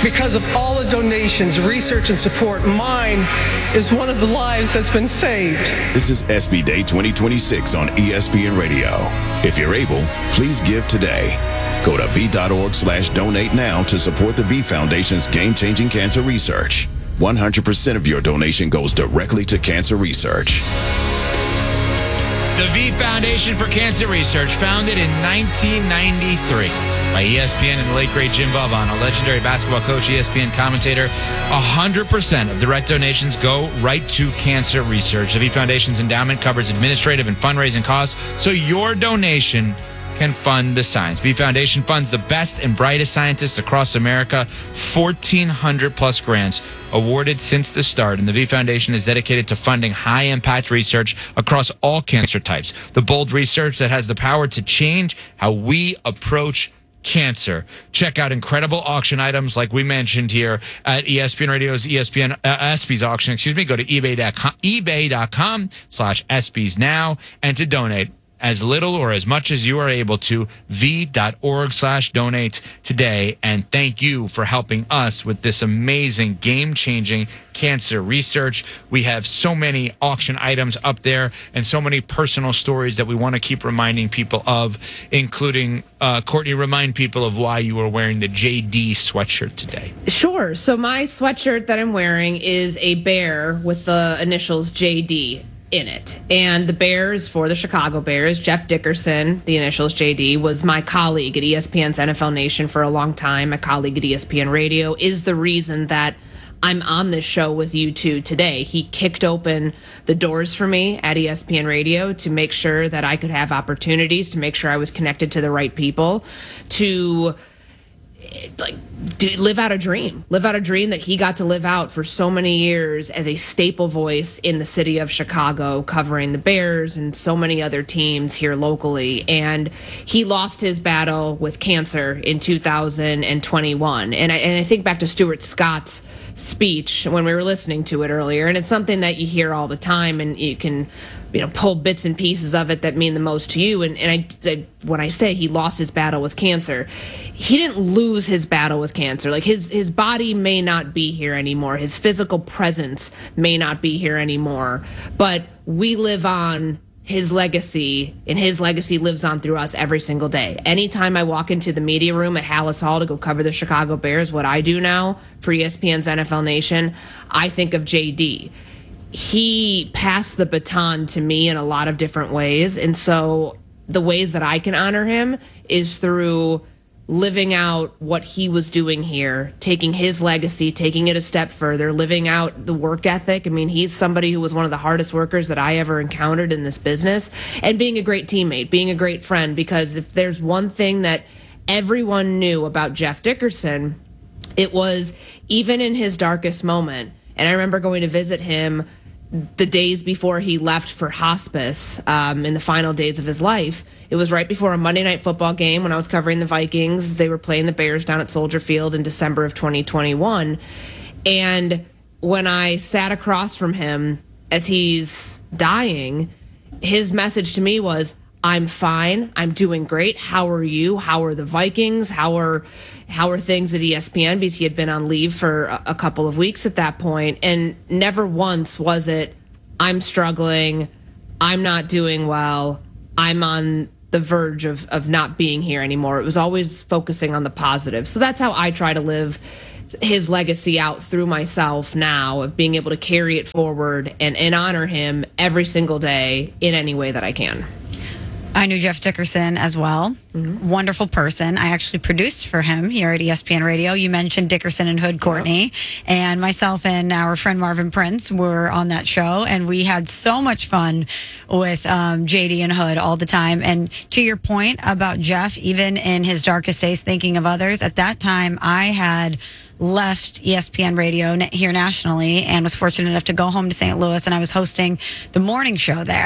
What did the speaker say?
because of all the donations, research, and support, mine is one of the lives that's been saved. This is SB Day 2026 on ESPN Radio. If you're able, please give today. Go to v.org/donate now to support the V Foundation's game-changing cancer research. 100% of your donation goes directly to cancer research. The V Foundation for Cancer Research, founded in 1993 by ESPN and the late, great Jim Bob, a legendary basketball coach, ESPN commentator. 100% of direct donations go right to cancer research. The V Foundation's endowment covers administrative and fundraising costs, so your donation can fund the science. V Foundation funds the best and brightest scientists across America. 1,400 plus grants awarded since the start, and the V Foundation is dedicated to funding high-impact research across all cancer types. The bold research that has the power to change how we approach cancer. Check out incredible auction items like we mentioned here at ESPN Radio's ESPY's auction. Go to ebay.com/ESPYs now, and to donate as little or as much as you are able to, v.org/donate today. And thank you for helping us with this amazing, game-changing cancer research. We have so many auction items up there and so many personal stories that we want to keep reminding people of, including, Courtney, remind people of why you are wearing the JD sweatshirt today. Sure. So my sweatshirt that I'm wearing is a bear with the initials JD in it. And the Bears, for the Chicago Bears, Jeff Dickerson, the initials JD, was my colleague at ESPN's NFL Nation for a long time, a colleague at ESPN Radio, is the reason that I'm on this show with you two today. He kicked open the doors for me at ESPN Radio to make sure that I could have opportunities, to make sure I was connected to the right people, to live out a dream that he got to live out for so many years as a staple voice in the city of Chicago, covering the Bears and so many other teams here locally. And he lost his battle with cancer in 2021. And I think back to Stuart Scott's speech when we were listening to it earlier, and it's something that you hear all the time, and you can pull bits and pieces of it that mean the most to you. And when I say he lost his battle with cancer, he didn't lose his battle with cancer. Like his body may not be here anymore. His physical presence may not be here anymore. But we live on his legacy, and his legacy lives on through us every single day. Anytime I walk into the media room at Halas Hall to go cover the Chicago Bears, what I do now for ESPN's NFL Nation, I think of JD. He passed the baton to me in a lot of different ways. And so the ways that I can honor him is through living out what he was doing here, taking his legacy, taking it a step further, living out the work ethic. I mean, he's somebody who was one of the hardest workers that I ever encountered in this business, and being a great teammate, being a great friend, because if there's one thing that everyone knew about Jeff Dickerson, it was, even in his darkest moment, and I remember going to visit him the days before he left for hospice, in the final days of his life. It was right before a Monday Night Football game when I was covering the Vikings. They were playing the Bears down at Soldier Field in December of 2021. And when I sat across from him as he's dying, his message to me was, I'm fine. I'm doing great. How are you? How are the Vikings? How are things at ESPN? Because he had been on leave for a couple of weeks at that point. And never once was it, I'm struggling, I'm not doing well, I'm on the verge of not being here anymore. It was always focusing on the positive. So that's how I try to live his legacy out through myself now, of being able to carry it forward and honor him every single day in any way that I can. I knew Jeff Dickerson as well. Mm-hmm. Wonderful person. I actually produced for him here at ESPN Radio. You mentioned Dickerson and Hood, Courtney. And myself and our friend Marvin Prince were on that show. And we had so much fun with JD and Hood all the time. And to your point about Jeff, even in his darkest days, thinking of others, at that time I had left ESPN Radio here nationally and was fortunate enough to go home to St. Louis, and I was hosting the morning show there.